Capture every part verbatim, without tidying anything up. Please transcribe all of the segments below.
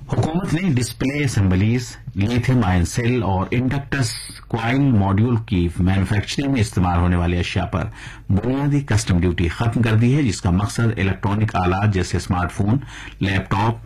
हुकूमत ने display assemblies, lithium ion cell और इंडक्टस क्वाइल मॉड्यूल की मैन्युफैक्चरिंग में इस्तेमाल होने वाली अशिया पर बुनियादी कस्टम ड्यूटी खत्म कर दी है, जिसका मकसद इलेक्ट्रॉनिक आलात जैसे स्मार्टफोन, लैपटॉप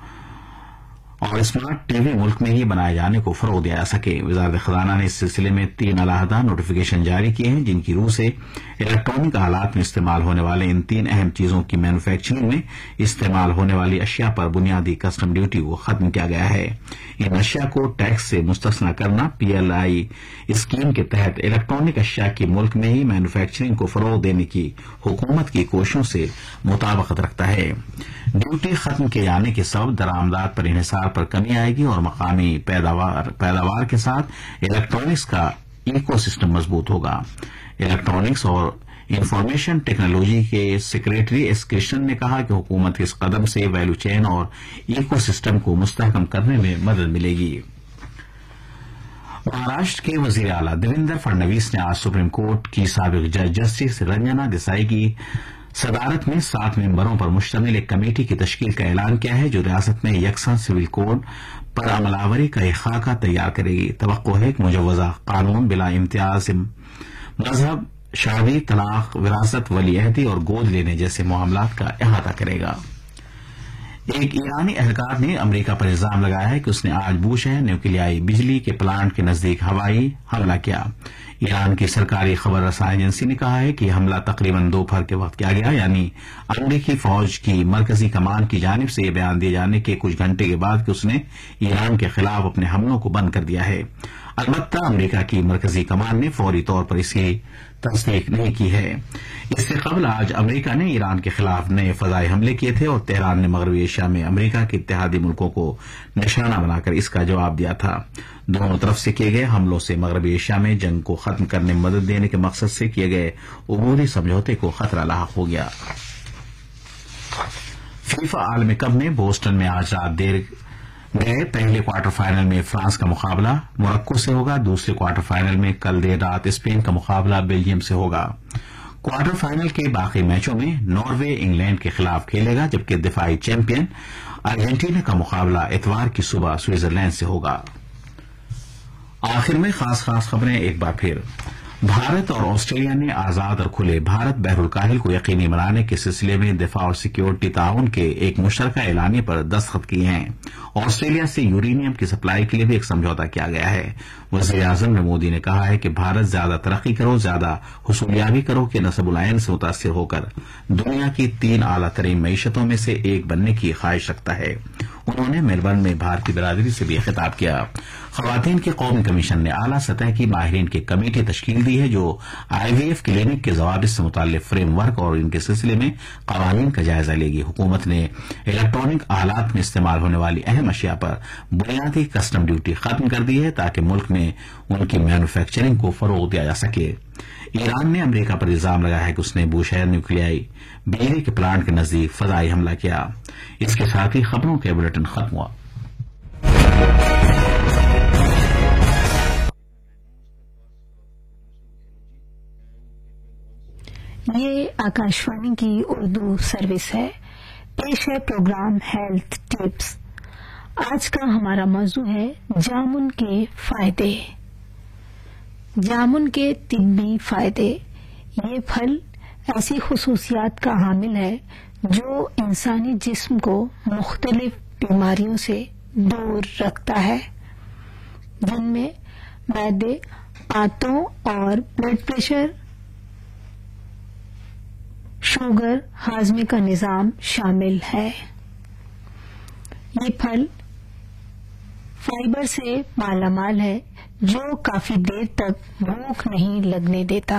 और स्मार्ट टीवी मुल्क में ही बनाए जाने को फरोग दिया जा सके। वजारत खजाना ने इस सिलसिले में तीन अलहदा नोटिफिकेशन जारी किए हैं, जिनकी रूह से इलेक्ट्रॉनिक आलात में इस्तेमाल होने वाले इन तीन अहम चीजों की मैन्युफैक्चरिंग में इस्तेमाल होने वाली अशिया पर बुनियादी कस्टम ड्यूटी को खत्म किया गया है। इन अशिया को टैक्स से मुस्तस्ना करना पीएलआई स्कीम के तहत इलेक्ट्रॉनिक अशिया की मुल्क में ही मैन्युफैक्चरिंग को फरोग देने की हुकूमत की कोशिशों से मुताबिकत रखता है। ड्यूटी खत्म किए जाने के सबब दरामदात पर इन्हिसार पर कमी आएगी और मकामी पैदावार पैदावार के साथ इलेक्ट्रॉनिक्स का इको सिस्टम मजबूत होगा। इलेक्ट्रॉनिक्स और इंफॉर्मेशन टेक्नोलॉजी के सेक्रेटरी एस कृष्णन ने कहा कि हुकूमत के इस कदम से वैल्यू चेन और इको सिस्टम को मुस्तहकम करने में मदद मिलेगी। महाराष्ट्र के वजीर आला देवेंद्र फडणवीस ने आज सुप्रीम कोर्ट की साबिक जज जस्टिस रंजना देसाई की सदारत में सात मेंबरों पर मुश्तमिल एक कमेटी की तश्कील का ऐलान किया है, जो रियासत में यकसा सिविल कोड पर अमलावरी का एक खाका तैयार करेगी। तवक्को है कि मुजव्वजा कानून बिला इम्तियाज मजहब, शादी, तलाक, विरासत, वली अहदी और गोद लेने जैसे मामलात का अहाता करेगा। एक ईरानी एहलकार ने अमरीका पर इल्जाम लगाया है कि उसने आज बूशहर न्यूक्लियाई बिजली के प्लांट के नजदीक हवाई हमला किया। ईरान की सरकारी खबर रसाई एजेंसी ने कहा है कि हमला तकरीबन दोपहर के वक्त किया गया, यानी अमरीकी फौज की मरकजी कमान की जानिब से यह बयान दिए जाने के कुछ घंटे के बाद कि उसने ईरान के खिलाफ अपने हमलों को बंद कर दिया है। अलबत्ता अमरीका की मरकजी कमान ने फौरी तौर पर इसकी तस्दीक नहीं की है। इससे कबल आज अमरीका ने ईरान के खिलाफ नए फजाई हमले किए थे और तेहरान ने मगरबी एशिया में अमरीका के इत्तेहादी मुल्कों को निशाना बनाकर इसका जवाब दिया था। दोनों तरफ से किए गए हमलों से मगरबी एशिया में जंग को खत्म करने में मदद देने के मकसद से किए गए उबूरी समझौते को खतरा लाहक हो गया। फीफा आलमी कप में बोस्टन में आज रात देर गए पहले क्वार्टर फाइनल में फ्रांस का मुकाबला मोरक्को से होगा। दूसरे क्वार्टर फाइनल में कल देर रात स्पेन का मुकाबला बेल्जियम से होगा। क्वार्टर फाइनल के बाकी मैचों में नॉर्वे इंग्लैंड के खिलाफ खेलेगा, जबकि दिफाई चैंपियन अर्जेंटीना का मुकाबला इतवार की सुबह स्विट्जरलैंड से होगा। आखिर में खास खास खबरें एक बार फिर। भारत और ऑस्ट्रेलिया ने आजाद और खुले भारत बहरुल काहिल को यकीनी बनाने के सिलसिले में दिफा और सिक्योरिटी ताउन के एक मुश्तरका एलानिये पर दस्तखत किए हैं। ऑस्ट्रेलिया से यूरेनियम की सप्लाई के लिए भी एक समझौता किया गया है। वज़ीर आज़म ने मोदी ने कहा है कि भारत ज्यादा तरक्की करो, ज्यादा हुसूलियाबी करो के नस्बुल आयन से मुतासिर होकर दुनिया की तीन आला तरीन मईशतों में से एक बनने की ख्वाहिश रखता है। उन्होंने मेलबर्न में भारतीय बिरादरी से भी खिताब किया। खवातीन के कौमी कमीशन ने आला सतह की माहिरीन की कमेटी तश्कील दी है, जो आईवीएफ क्लिनिक के जवाब से मुताल्लिक फ्रेमवर्क और इनके सिलसिले में कवानीन का जायजा लेगी। हुकूमत ने इलेक्ट्रॉनिक आलात में इस्तेमाल होने वाली अहम अशिया पर बुनियादी कस्टम ड्यूटी खत्म कर दी है, ताकि मुल्क में उनकी मैन्युफैक्चरिंग को फरोग दिया जा सके। ईरान ने अमरीका पर इल्जाम लगाया है कि उसने बूशहर न्यूक्लियाई बिजली के प्लांट के नजदीक फजाई हमला किया। इसके साथ ही खबरों के बुलेटिन खत्म हुआ। ये आकाशवाणी की उर्दू सर्विस है। पेश है प्रोग्राम हेल्थ टिप्स। आज का हमारा मौजू है जामुन के फायदे। जामुन के तिब्बी फायदे। ये फल ऐसी खुसूसियात का हामिल है जो इंसानी जिस्म को मुख्तलिफ बीमारियों से दूर रखता है, जिनमें मैदे, आंतों और ब्लड प्रेशर, शुगर, हाजमे का निजाम शामिल है। ये फल फाइबर से मालामाल है, जो काफी देर तक भूख नहीं लगने देता।